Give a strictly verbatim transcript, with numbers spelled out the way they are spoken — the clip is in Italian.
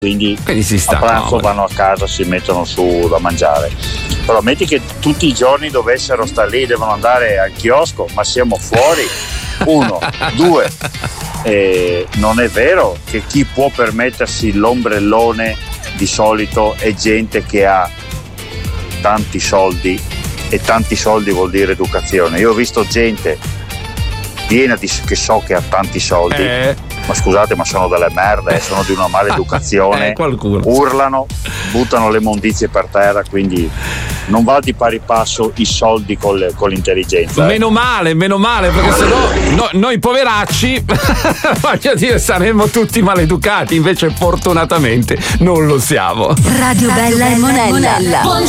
quindi, quindi si sta a pranzo comodi. vanno a casa, si mettono su da mangiare. Però metti che tutti i giorni dovessero stare lì, devono andare al chiosco, ma siamo fuori. Uno, due, eh, non è vero che chi può permettersi l'ombrellone di solito è gente che ha tanti soldi, e tanti soldi vuol dire educazione. Io ho visto gente piena di, che so che ha tanti soldi, eh. ma scusate, ma sono delle merde, sono di una maleducazione, eh, qualcuno. urlano, buttano le mondizie per terra, quindi non va di pari passo i soldi con, le, con l'intelligenza. Meno eh. male, meno male, perché sennò no, noi poveracci, voglio dire, saremmo tutti maleducati, invece fortunatamente non lo siamo. Radio Bella e Monella. Buongiorno